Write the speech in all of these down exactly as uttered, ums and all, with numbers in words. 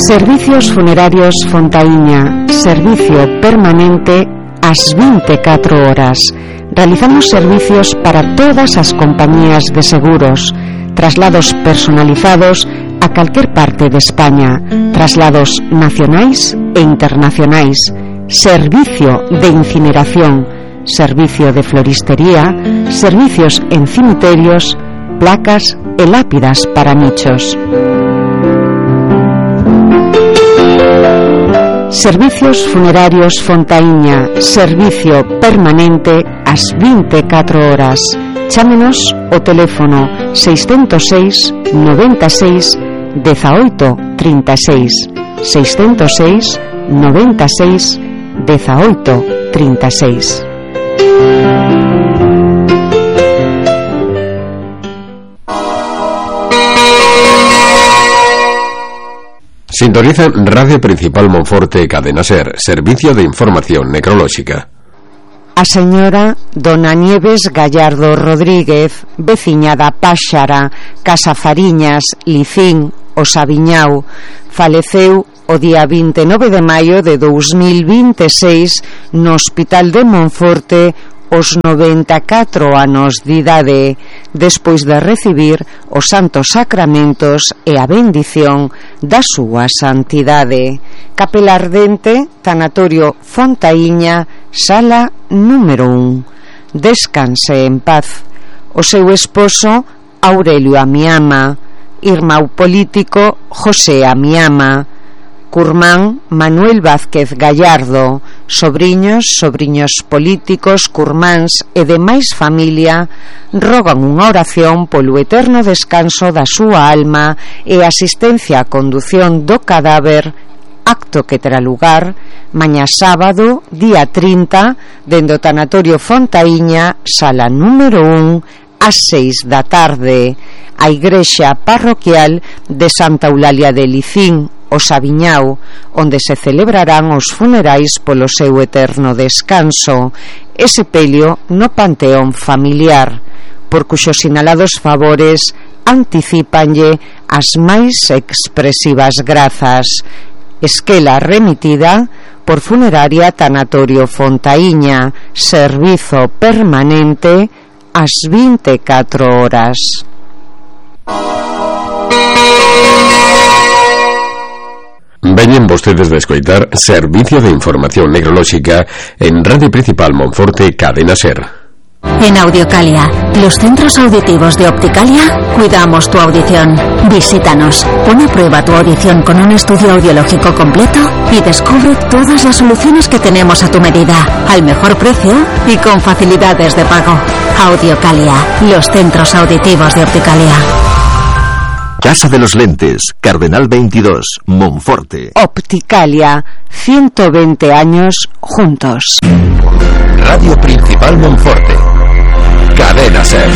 Servicios Funerarios Fontaíña, servicio permanente ás vinte e catro horas. Realizamos servicios para todas as compañías de seguros, traslados personalizados a calquer parte de España, traslados nacionais e internacionais, servicio de incineración, servicio de floristería, servicios en cemiterios, placas e lápidas para nichos. Servicios Funerarios Fontaíña, servicio permanente ás vinte e catro horas. Chámenos o teléfono seiscentos seis, noventa e seis, dezaoito, trinta e seis, seiscentos seis, noventa e seis, dezaoito, trinta e seis. Sintoniza Radio Principal Monforte, Cadena Ser, servicio de información necrolóxica. A señora Dona Nieves Gallardo Rodríguez, veciña da Páxara, Casa Fariñas, Licín, o Sabiñao, faleceu o día vinte e nove de maio de dous mil vinte e seis no Hospital de Monforte os noventa e catro anos de idade, despois de recibir os santos sacramentos e a bendición da súa santidade. Capela Ardente, Tanatorio Fontaíña, sala número un. Descanse en paz. O seu esposo Aurelio Amiama, irmão político José Amiama, curmán Manuel Vázquez Gallardo, sobriños, sobriños políticos, curmáns e demais familia rogan unha oración polo eterno descanso da súa alma e asistencia á condución do cadáver, acto que terá lugar mañá sábado, día trinta, dende o Tanatorio Fontaíña, sala número un, ás seis da tarde. A igrexa parroquial de Santa Eulalia de Licín, o Sabiñao, onde se celebrarán os funerais polo seu eterno descanso, e sepelio no panteón familiar, por cuxos sinalados favores anticípanlle as máis expresivas grazas. Esquela remitida por Funeraria Tanatorio Fontaíña, servizo permanente ás vinte e catro horas. Veñen vostedes de escoitar Servicio de Información Necrolóxica en Radio Principal Monforte, Cadena Ser. En Audiocalia, los centros auditivos de Opticalia, cuidamos tu audición. Visítanos, pon a prueba tu audición con un estudio audiológico completo y descubre todas las soluciones que tenemos a tu medida, al mejor precio y con facilidades de pago. Audiocalia, los centros auditivos de Opticalia. Casa de los Lentes, Cardenal veintidós, Monforte. Opticalia, ciento veinte años juntos. Radio Principal Monforte, Cadena Ser.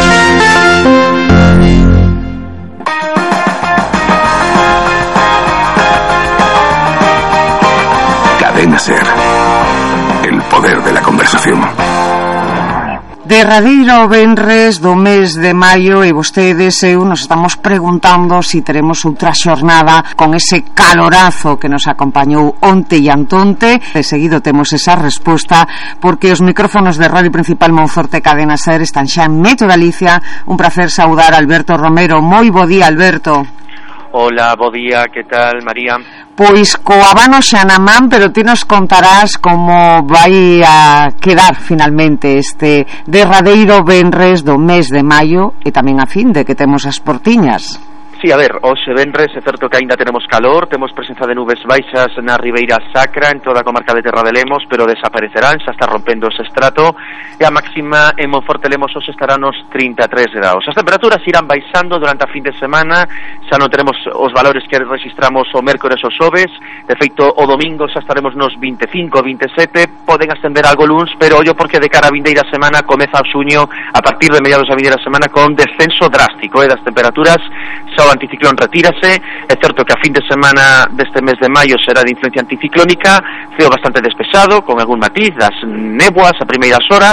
Cadena Ser, el poder de la conversación. Derradeiro venres do mes de maio e vostedes e eu nos estamos preguntando si teremos outra xornada con ese calorazo que nos acompañou onte e antonte. De seguido temos esa resposta porque os micrófonos de Radio Principal Monforte Cadena Ser están xa en Meto Galicia. Un placer saudar a Alberto Romero. Moi bo día, Alberto. Hola, bo día, que tal, María? Pois co abano xa na man, pero ti nos contarás como vai a quedar finalmente este derradeiro venres do mes de maio e tamén a fin de que temos as portiñas. Sí, a ver, hoxe venres é certo que aínda tenemos calor, temos presenza de nubes baixas na Ribeira Sacra, en toda a comarca de Terra de Lemos, pero desaparecerán, xa está rompendo ese estrato, e a máxima en Monforte Lemos hoxe estará nos trinta e tres graus. As temperaturas irán baixando durante a fin de semana, xa non teremos os valores que registramos o mércores ou xoves, de feito o domingo xa estaremos nos vinte e cinco, vinte e sete, poden ascender algo luns, pero ollo porque de cara a vindeira semana comeza o xuño, a partir de mediados da vindeira semana, con descenso drástico eh, das temperaturas. Xa o anticiclón retírase, é certo que a fin de semana deste mes de maio será de influencia anticiclónica, ceo bastante despexado, con algún matiz das néboas a primeiras horas,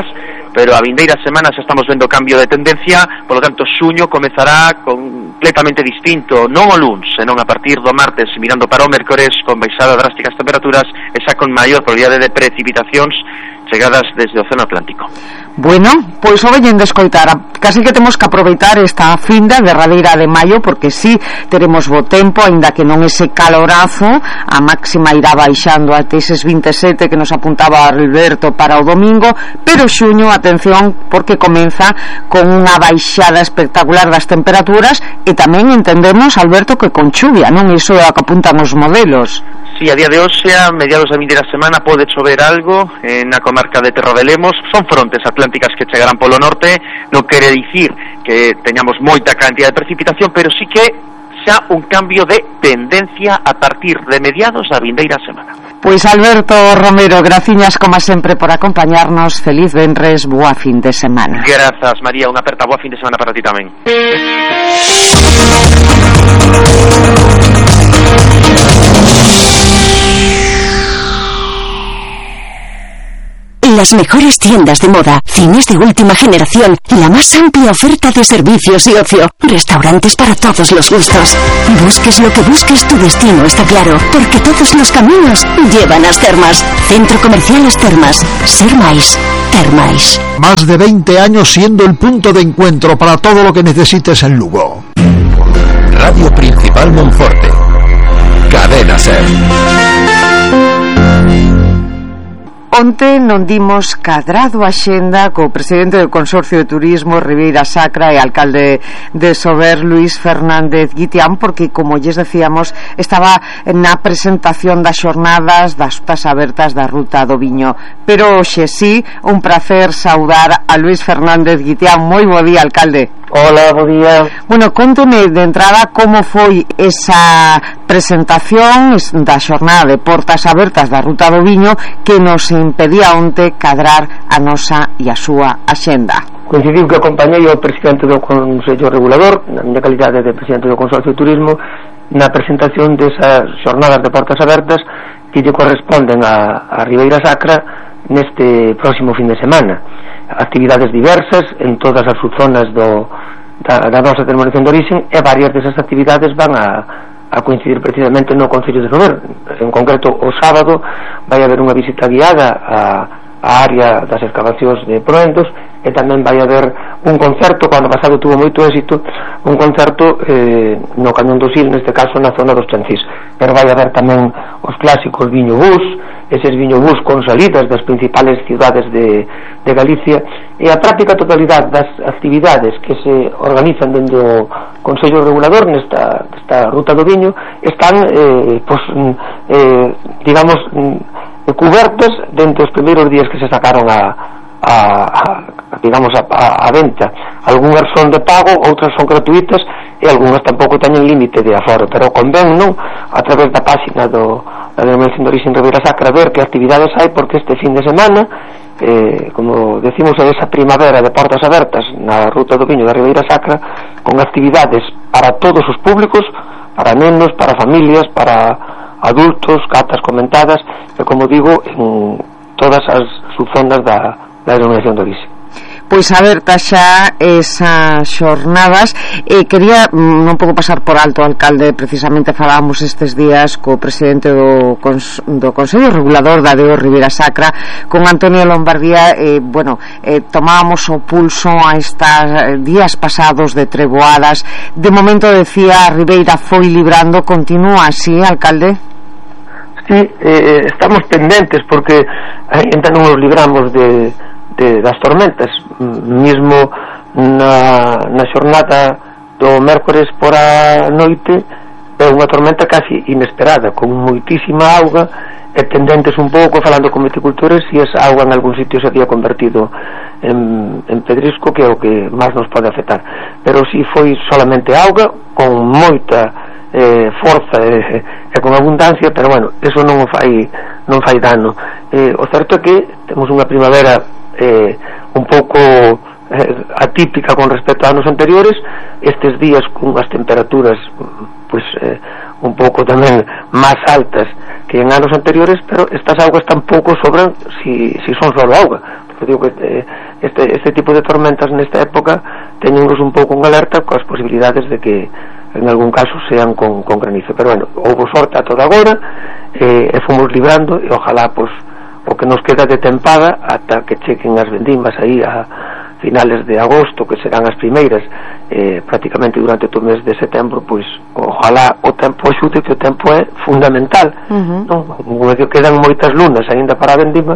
pero a vindeira semana xa estamos vendo cambio de tendencia, polo tanto xuño comezará completamente distinto, non o luns, senón a partir do martes, mirando para o mércores, con baixada drásticas temperaturas e xa con maior probabilidade de precipitacións chegadas desde o Océano Atlántico. Bueno, pois o veñen de escoitar, casi que temos que aproveitar esta finda derradeira de maio, porque si sí, teremos bo tempo, aínda que non ese calorazo, a máxima irá baixando até eses vinte e sete que nos apuntaba Alberto para o domingo, pero xuño, atención, porque comeza con unha baixada espectacular das temperaturas e tamén entendemos, Alberto, que con chuvia, non? Iso é o que apuntan os modelos. Sí, a día de hoxe, a mediados da vindeira semana, pode chover algo na comarca de Terra de Lemos. Son frontes atlánticas que chegarán polo norte. Non quere dicir que teñamos moita cantidad de precipitación, pero sí que xa un cambio de tendencia a partir de mediados da vindeira semana. Pois Alberto Romero, graciñas como sempre por acompañarnos. Feliz venres, boa fin de semana. Grazas, María, unha aperta boa fin de semana para ti tamén. Las mejores tiendas de moda, cines de última generación, la más amplia oferta de servicios y ocio, restaurantes para todos los gustos. Busques lo que busques, tu destino está claro, porque todos los caminos llevan a As Termas. Centro Comercial As Termas. Ser máis, ter máis. Más de veinte años siendo el punto de encuentro para todo lo que necesites en Lugo. Radio Principal Monforte. Cadena Ser. Onte non dimos cadrado a xenda co presidente do Consorcio de Turismo Ribeira Sacra e alcalde de Sober, Luís Fernández Guitián, porque, como lles decíamos, estaba na presentación das xornadas das rutas abertas da Ruta do Viño. Pero hoxe sí, un placer saudar a Luís Fernández Guitián. Moi bo día, alcalde. Hola, bo día. Bueno, conteme de entrada como foi esa presentación da xornada de portas abertas da Ruta do Viño que nos impedía onte cadrar a nosa e a súa axenda. Coincidiu que acompañei ao presidente do Consello Regulador, na miña calidade de presidente do Consorcio de Turismo, na presentación desas xornadas de portas abertas que lle corresponden a, a Ribeira Sacra neste próximo fin de semana. Actividades diversas en todas as subzonas do, da, da nosa denominación de origen, e varias desas actividades van a a coincidir precisamente no Concello de Sober. En concreto, o sábado vai haber unha visita guiada a, a área das excavacións de Proendos, e tamén vai haber un concerto, cando pasado tuvo moito éxito, un concerto eh, no Cañón do Sil, neste caso na zona dos Chancís. Pero vai haber tamén os clásicos viño bus, eses viño bus con salidas das principales ciudades de, de Galicia, e a práctica totalidade das actividades que se organizan dentro do Consello Regulador nesta, nesta Ruta do Viño están eh, pues, eh, digamos eh, cubertas dentro dos primeiros días que se sacaron a A, a, digamos a, a, a venta. Algúnas son de pago, outras son gratuitas, e algúnas tampouco teñen límite de aforo, pero convén, non, a través da páxina do, da denominación de origen Ribeira Sacra, ver que actividades hai, porque este fin de semana, eh, como decimos, é esa primavera de portas abertas na Ruta do Viño da Ribeira Sacra, con actividades para todos os públicos, para nenos, para familias, para adultos, catas comentadas, e como digo, en todas as subzonas da da denominación de orixe. Pois aberta xa esas xornadas, e quería non pouco pasar por alto, alcalde, precisamente falábamos estes días co presidente do, cons, do Consello Regulador da D O Ribeira Sacra, con Antonio Lombardía, e, bueno, eh, tomábamos o pulso a estes días pasados de treboadas. De momento, decía, a Ribeira foi librando. Continúa así, alcalde? Sí, eh, estamos pendentes, porque ainda non nos libramos de De, das tormentas. Mismo na, na xornada do mércores por a noite é unha tormenta casi inesperada, con moitísima auga, e pendentes un pouco, falando con viticultores, se esa auga en algún sitio se había convertido en, en pedrisco, que é o que máis nos pode afectar. Pero si foi solamente auga, con moita eh, forza e, e con abundancia, pero bueno, eso non fai, non fai dano. Eh, o certo é que temos unha primavera Eh, un pouco eh, atípica con respecto a anos anteriores, estes días con as temperaturas pues, eh, un pouco tamén máis altas que en anos anteriores, pero estas augas tampouco sobran si, si son solo auga, porque digo que eh, este, este tipo de tormentas nesta época teñennos un pouco en alerta coas posibilidades de que en algún caso sean con, con granizo, pero bueno, houve sorte a toda agora eh, e fomos librando e ojalá pues, o que nos queda de tempada ata que chequen as vendimas aí a finales de agosto, que serán as primeiras eh, prácticamente durante todo o mes de setembro, pois ojalá o tempo axude, que o tempo é fundamental. Uh-huh. Non? Como que quedan moitas lunas aínda para a vendima,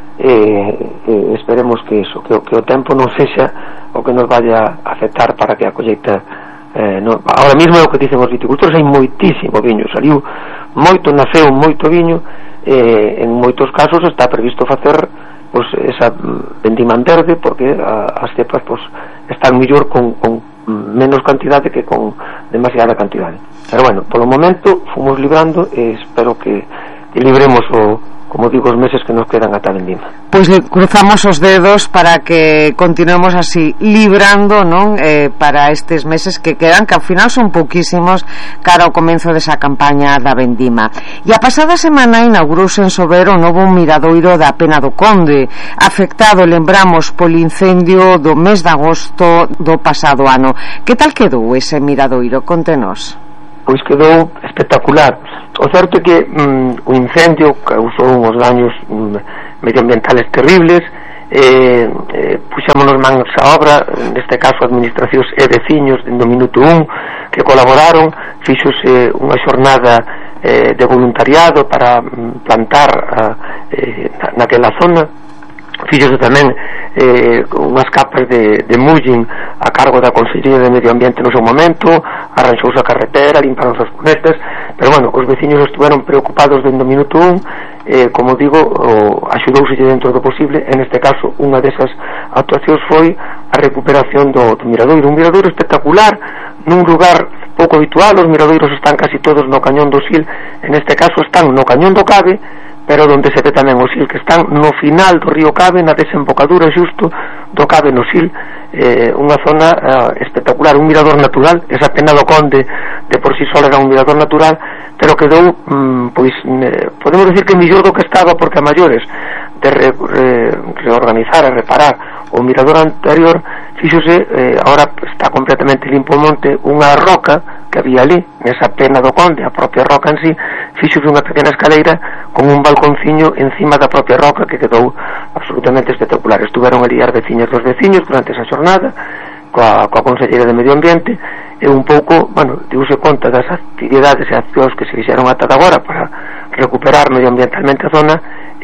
eh, eh, esperemos que eso, que, que o tempo non sexa o que nos vaya a afectar para que a colleita eh, no, ahora mesmo é o que dicen os viticultores, hai moitísimo viño, saliu moito, naceu moito viño, eh, en moitos casos está previsto facer pues, esa vendima en verde, porque a, as cepas pues, están mellor con, con menos cantidade que con demasiada cantidade, pero bueno, polo momento fomos librando e espero que, que libremos o, como digo, os meses que nos quedan ata vendima. Pois pues cruzamos os dedos para que continuemos así librando, non? Eh, para estes meses que quedan, que ao final son pouquísimos cara ao comenzo desa campaña da vendima. E a pasada semana inaugurouse en Sober o novo miradoiro da Pena do Conde, afectado, lembramos, polo incendio do mes de agosto do pasado ano. Que tal quedou ese miradoiro? Contenos. Pois quedou espectacular. O certo é que mm, o incendio causou uns daños mm, medioambientales terribles, eh, eh, puxámonos mans a obra, neste caso administracións e veciños do minuto un que colaboraron, fíxose unha xornada eh, de voluntariado para mm, plantar a, eh, naquela zona, fíxose tamén eh, unhas capas de, de mulling a cargo da Consellería de Medio Ambiente no seu momento, arranxouse a carretera, limparon as cunetas, pero bueno, os veciños estiveron preocupados dentro do minuto un, eh, como digo, o, axudouse dentro do posible. En este caso, unha desas actuacións foi a recuperación do, do miradoiro, un miradoiro espectacular, nun lugar pouco habitual. Os miradoiros están casi todos no cañón do Sil, en este caso están no cañón do Cabe, pero onde se ve tamén o Sil, que están no final do río Cabe, na desembocadura xusto do Cabe no Sil, eh, unha zona eh, espectacular, un mirador natural. Esa Pena do Conde de por si só era un mirador natural, pero quedou, mm, pois, eh, podemos decir que mellor do que estaba, porque a maiores de re, re, reorganizar e reparar o mirador anterior, fíxose, eh, ahora está completamente limpo o monte, unha roca que había ali, nesa Pena do Conde, a propia roca en sí, fíxose unha pequena escaleira con un balconciño encima da propia roca que quedou absolutamente espectacular. Estuveron ali as veciñas dos veciños durante esa xornada coa, coa Conselleira de Medio Ambiente, e un pouco, bueno, diuse conta das actividades e accións que se fixeron ata agora para recuperar medioambientalmente a zona.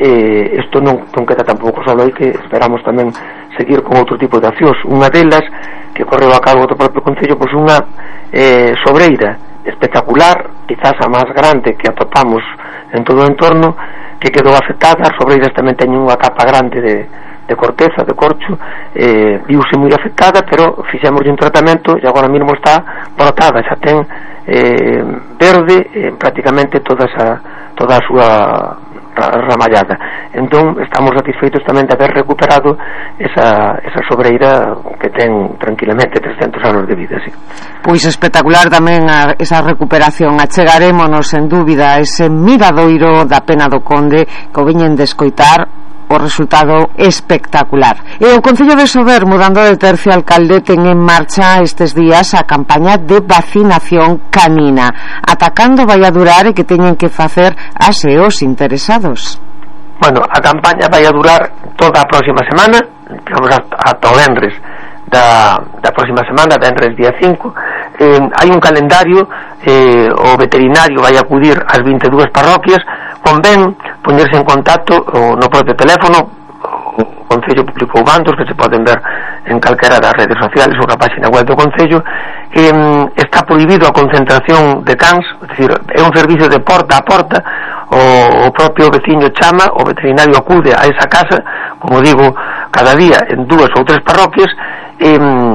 E isto non, non queda tampouco só aí, que esperamos tamén seguir con outro tipo de accións. Unha delas que correu a cargo do propio Concello, pois unha eh, sobreira espectacular, quizás a máis grande que atopamos en todo o entorno, que quedou afectada. As sobreiras tamén teñen unha capa grande de, de corteza, de corcho, eh, viuse moi afectada, pero fixemos un tratamento e agora mesmo está brotada, xa ten eh, verde eh, prácticamente toda, esa, toda a súa ramallada. Entón estamos satisfeitos tamén de haber recuperado esa, esa sobreira que ten tranquilamente trescentos anos de vida, sí. Pois espectacular tamén a, esa recuperación. Achegarémonos sen dúbida a ese miradoiro da Pena do Conde que o veñen de escoitar, o resultado espectacular. E o Concello de Sober, mudando de tercio, alcalde, ten en marcha estes días a campaña de vacinación canina. Atacando vai a durar e que teñen que facer as e os interesados. Bueno, a campaña vai a durar toda a próxima semana, vamos ata o venres da, da próxima semana, venres día cinco. Eh, hai un calendario, eh, o veterinario vai acudir ás vinte e dúas parroquias. Convén poñerse en contacto o, no propio teléfono. O Concello publicou bandos que se poden ver en calquera das redes sociales ou na página web do Concello. Eh, está prohibido a concentración de cans, é dicir, é un servicio de porta a porta. O, o propio veciño chama, o veterinario acude a esa casa, como digo, cada día en dúas ou tres parroquias, e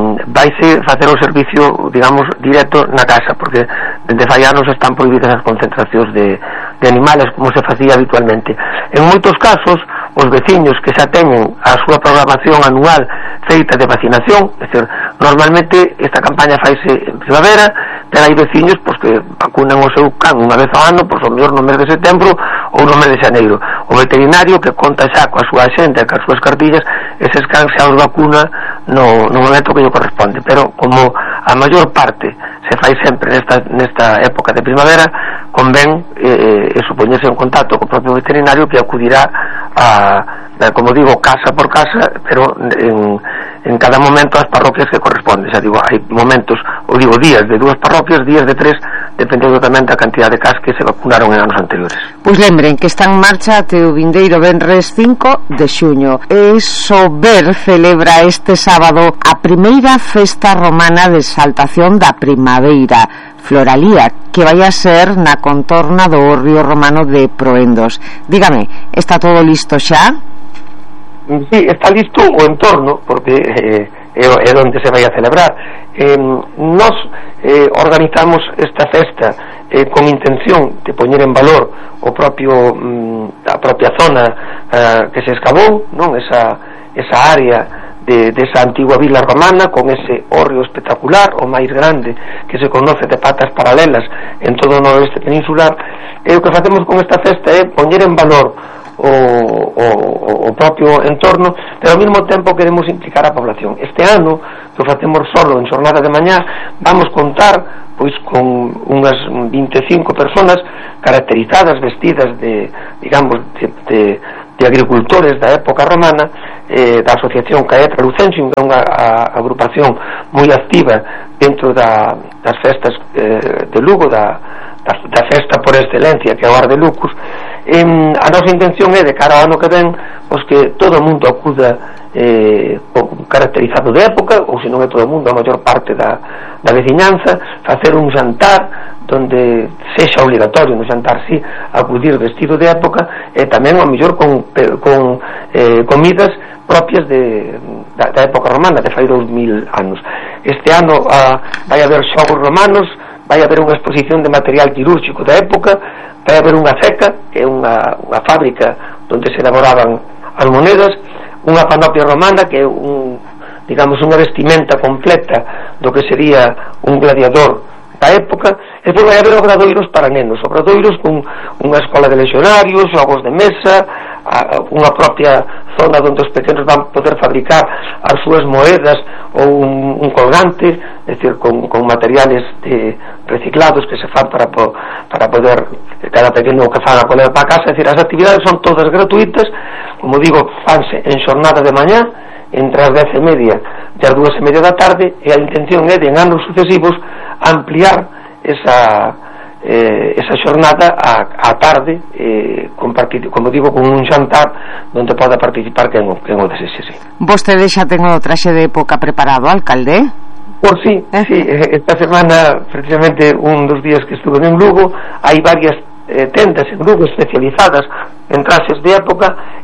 vaise facer o servicio, digamos, directo na casa, porque desde fai anos están prohibidas as concentracións de, de animales como se facía habitualmente. En moitos casos, os veciños que xa teñen a súa programación anual feita de vacinación, é dicir, normalmente esta campaña faise en primavera, pero hai veciños pois, que vacunan o seu can unha vez ao ano, pois, o mellor no mes de setembro ou no mes de xaneiro. O veterinario, que conta xa coa súa axenda e coas súas cartillas, eses cans xa os vacuna no, no momento que lle corresponde, pero como a maior parte se fai sempre nesta, nesta época de primavera, convén eh, e supoñerse en contacto co propio veterinario que acudirá a, a como digo, casa por casa, pero en, en cada momento as parroquias que corresponde. Xa digo, hai momentos, ou digo, días de dúas parroquias, días de tres, dependendo tamén da cantidad de cas que se vacunaron en anos anteriores. Pois lembren que está en marcha até o vindeiro venres cinco de xuño. E Sober celebra este sábado a primeira festa romana de exaltación da primavera, Floralía, que vai a ser na contorna do río romano de Proendos. Dígame, está todo listo xa? Sí, está listo o entorno, porque eh, é onde se vai a celebrar. Eh, nos eh, organizamos esta festa eh, con intención de poñer en valor o propio mm, a propia zona eh, que se excavou, non, esa, esa área de, de esa antigua vila romana, con ese hórreo espectacular, o máis grande que se conoce de patas paralelas en todo o noroeste peninsular. E o que facemos con esta festa é poñer en valor o, o, o propio entorno, pero ao mesmo tempo queremos implicar a población. Este ano, que o facemos solo en xornada de mañá, vamos contar pois con unhas vinte e cinco personas caracterizadas, vestidas de, digamos, de, de, de agricultores da época romana, eh, da asociación Caetra Lucensium, que é unha a, agrupación moi activa dentro da, das festas eh, de Lugo, da, da, da festa por excelencia que é o Ar de Lucus. Eh, a nosa intención é, de cara ao ano que ven, pois que todo o mundo acuda eh, caracterizado de época, ou se non é todo o mundo, a maior parte da, da veciñanza, facer un xantar donde sexa obligatorio no xantar sí acudir vestido de época, e tamén ao mellor con, con eh, comidas propias de, da, da época romana, de fai dous mil anos. Este ano ah, vai haber xogos romanos, vai haber unha exposición de material quirúrxico da época, vai haber unha ceca, que é unha, unha fábrica onde se elaboraban as monedas, unha panoplia romana, que é un, digamos, unha vestimenta completa do que sería un gladiador da época, e depois vai haber obradoiros para nenos, obradoiros con unha escola de legionarios, xogos de mesa, unha propia zona onde os pequenos van poder fabricar as súas moedas ou un, un colgante, é dicir, con, con materiales de, reciclados que se fan para, para poder cada pequeno que fan a poner para casa. É dicir, as actividades son todas gratuitas, como digo, fanse en xornada de mañá entre as dez e media e as dúas e media da tarde, e a intención é de en anos sucesivos ampliar esa Eh, esa xornada a, a tarde eh, compartir, como digo, con un xantar onde poda participar quen, quen o desexe, sí. Vostede xa ten o traxe de época preparado, alcalde? Por sí, eh? sí, esta semana precisamente un dos días que estuve en Lugo, hai varias eh, tendas en Lugo especializadas en traxes de época,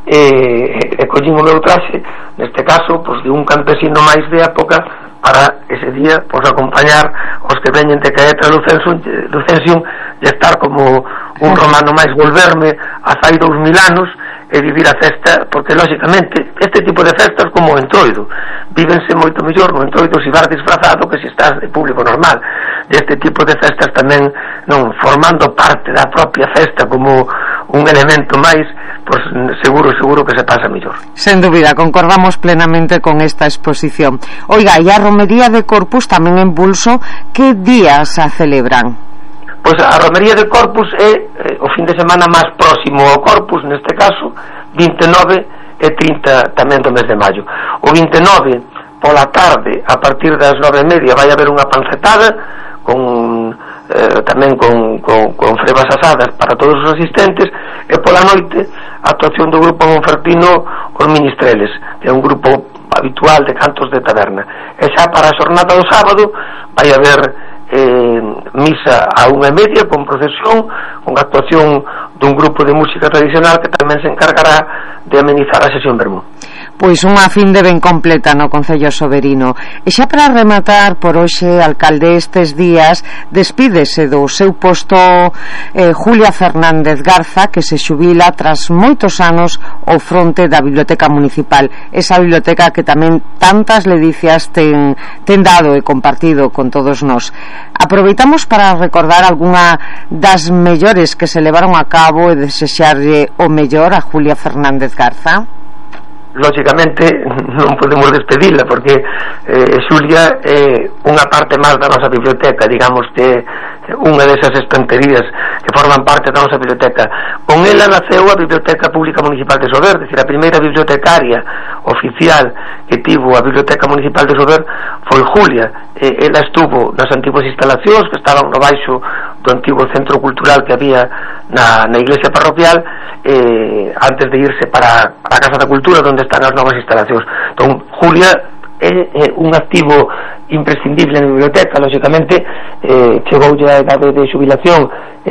e eh, eh, collín o meu traxe, neste caso, pois, de un campesino máis de época, para ese día, pois, acompañar os que veñen de Caetra Lucensium, Lucensium e estar como un romano máis, volverme a fai dous mil anos e vivir a festa, porque lógicamente este tipo de festas, como o entroido, vívense moito mellor no entroido se vas disfrazado que se estás de público normal. Deste tipo de festas tamén, non, formando parte da propia festa como un elemento máis, pois seguro, seguro que se pasa mellor. Sen dúbida, concordamos plenamente con esta exposición. Oiga, e a romería de Corpus tamén en Bulso, que días a celebran? Pois a romería de Corpus é eh, o fin de semana máis próximo ao Corpus, neste caso, vinte e nove e trinta tamén do mes de maio. O vinte e nove, pola tarde, a partir das nove e media, vai haber unha pancetada con eh, tamén con, con, con frevas asadas para todos os asistentes, e pola noite a actuación do grupo monfertino Os Ministreles, que é un grupo habitual de cantos de taberna. E xa para a xornada do sábado vai haber eh, misa a unha e media con procesión, con actuación dun grupo de música tradicional que tamén se encargará de amenizar a sesión vermú. Pois unha fin de ben completa no Concello Soberino. E xa para rematar por hoxe, alcalde, estes días despídese do seu posto eh, Julia Fernández Garza, que se xubila tras moitos anos ao fronte da Biblioteca Municipal, esa biblioteca que tamén tantas ledicias ten, ten dado e compartido con todos nós. Aproveitamos para recordar algunha das mellores que se levaron a cabo e desexarlle o mellor a Julia Fernández Garza. lógicamente non podemos despedila porque eh, Xulia é unha parte máis da nosa biblioteca, digamos que unha desas estanterías que forman parte da nosa biblioteca. Con ela naceu a Biblioteca Pública Municipal de Sober, decir, a primeira bibliotecaria oficial que tivo a Biblioteca Municipal de Sober foi Julia. Eh, ela estuvo nas antiguas instalacións que estaban no baixo do antigo centro cultural que había na, na iglesia parroquial, eh, antes de irse para, para a Casa da Cultura onde están as novas instalacións. Entón, Julia é, é un activo imprescindible na biblioteca, lógicamente eh, chegou a edade de xubilación e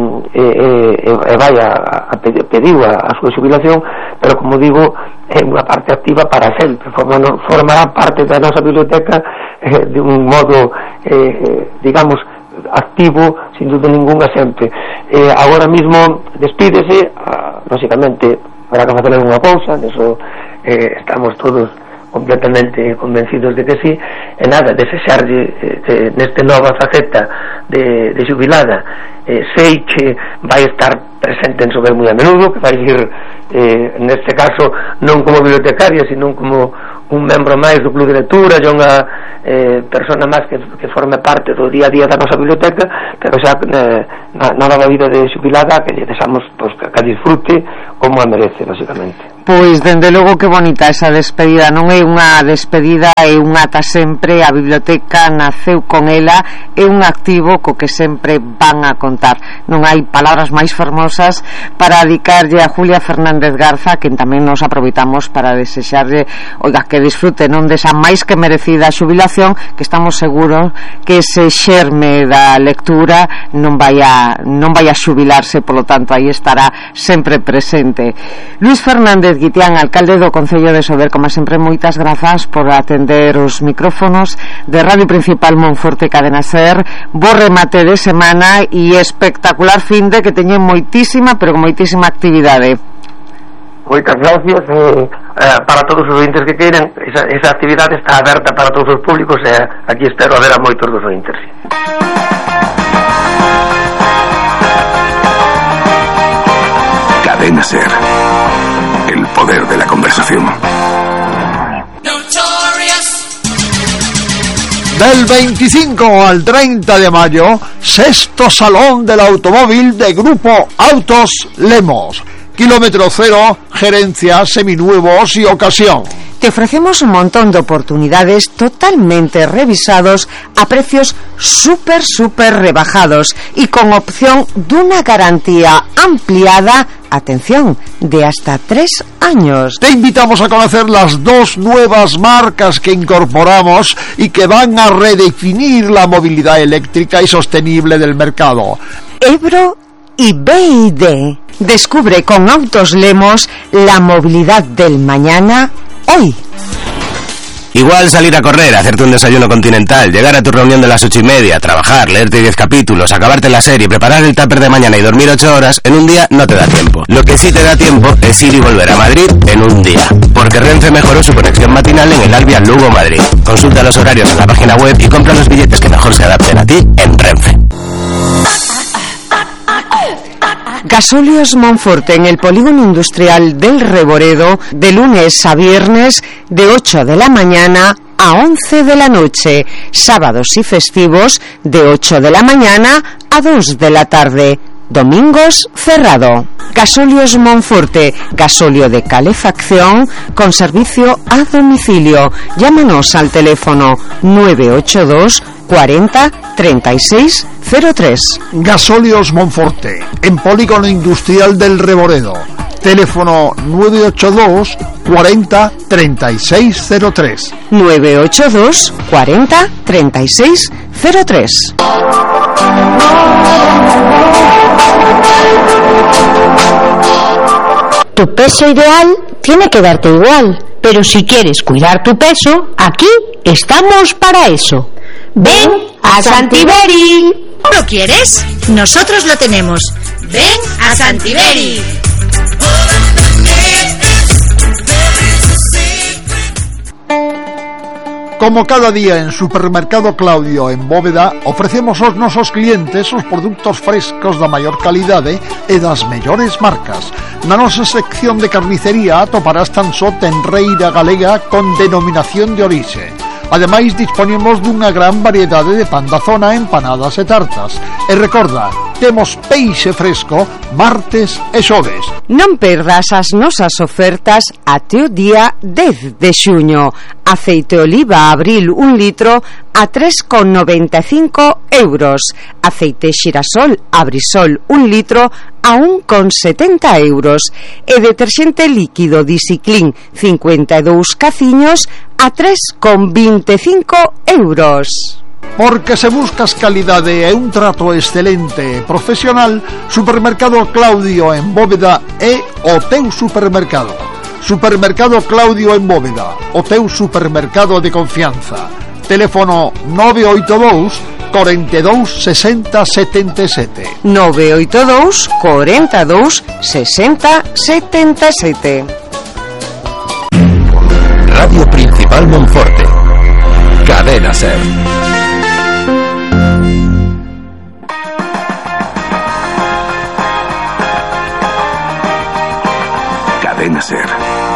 eh, eh, eh, vai a, a pediu a, a súa xubilación, pero como digo é unha parte activa para sempre, formando, formará parte da nosa biblioteca eh, de un modo eh, digamos activo, sin duda ninguna, sempre. Eh, agora mismo despídese, ah, lógicamente para que facer unha cousa, neso eh, estamos todos completamente convencidos de que sí, e nada, desexarlle eh, que neste nova faceta de, de xubilada eh, sei que vai estar presente en Sober moi a menudo, que vai ir eh, neste caso non como bibliotecaria, sino como un membro máis do club de lectura, e unha eh, persona máis que, que forme parte do día a día da nosa biblioteca, pero xa eh, na, na nova vida de xubilada que lle desamos pues, que, que disfrute como a merece, basicamente. Pois, dende logo, que bonita esa despedida. Non é unha despedida, é un ata sempre. A biblioteca naceu con ela, é un activo co que sempre van a contar. Non hai palabras máis fermosas para dedicarlle a Julia Fernández Garza, que tamén nos aproveitamos para desexarlle, oiga, que disfrute non desa máis que merecida xubilación, que estamos seguros que ese xerme da lectura non vai a, non vai a xubilarse, polo tanto aí estará sempre presente. Luis Fernández Guitián, alcalde do Concello de Sober, como sempre, moitas grazas por atender os micrófonos de Radio Principal Monforte Cadena Ser. Bo remate de semana e espectacular fin de que teñen moitísima, pero con moitísima actividade. Moitas gracias eh, eh, para todos os ointes que queiran. Esa, esa actividade está aberta para todos os públicos e eh, aquí espero a ver a moitos dos ointes. Cadena Ser. El poder de la conversación. Del veinticinco al treinta de mayo, sexto Salón del Automóvil de Grupo Autos Lemos. Kilómetro cero, gerencia, seminuevos y ocasión. Te ofrecemos un montón de oportunidades totalmente revisados a precios súper, súper rebajados y con opción de una garantía ampliada, atención, de hasta tres años. Te invitamos a conocer las dos nuevas marcas que incorporamos y que van a redefinir la movilidad eléctrica y sostenible del mercado. Ebro y B Y D. Descubre con Autos Lemos la movilidad del mañana hoy. Igual salir a correr, hacerte un desayuno continental, llegar a tu reunión de las ocho y media, trabajar, leerte diez capítulos, acabarte la serie, preparar el tupper de mañana y dormir ocho horas, en un día no te da tiempo. Lo que sí te da tiempo es ir y volver a Madrid en un día. Porque Renfe mejoró su conexión matinal en el Alvia Lugo Madrid. Consulta los horarios en la página web y compra los billetes que mejor se adapten a ti en Renfe. Gasóleos Monforte, en el polígono industrial del Reboredo, de lunes a viernes de ocho de la mañana a once de la noche, sábados y festivos de ocho de la mañana a dos de la tarde, domingos cerrado. Gasóleos Monforte, gasóleo de calefacción con servicio a domicilio. Llámanos al teléfono nueve ocho dos cuarenta treinta y seis cero tres. Gasóleos Monforte, en polígono industrial del Reboredo. Teléfono nueve ocho dos cuarenta treinta y seis cero tres. nueve ocho dos cuarenta treinta y seis cero tres. Tu peso ideal tiene que darte igual, pero si quieres cuidar tu peso, aquí estamos para eso. Ven a Santiberi. ¿Lo quieres? Nosotros lo tenemos. Ven a Santiberi. Como cada día en Supermercado Claudio en Bóveda, ofrecemos aos nosos clientes os produtos frescos da maior calidade e das mellores marcas. Na nosa sección de carnicería atoparás tan só tenreira galega con denominación de orixe. Ademais, disponemos dunha gran variedade de pan da zona, empanadas e tartas. E recorda, temos peixe fresco martes e xoves. Non perdas as nosas ofertas até o día dez de xuño. Aceite oliva abril un litro a tres con noventa e cinco euros. Aceite xirasol abrisol un litro a un con setenta euros. E deterxente líquido Disiclin cincuenta e dous caciños a tres con vinte e cinco euros. Porque se buscas calidade e un trato excelente e profesional, Supermercado Claudio en Bóveda é o teu supermercado. Supermercado Claudio en Bóveda, o teu supermercado de confianza. Teléfono nove oito dous, cuarenta y dos, sesenta, setenta y siete. nove oito dous, cuarenta y dos, sesenta, setenta y siete. Radio Principal Monforte. Cadena Ser. Cadena Ser.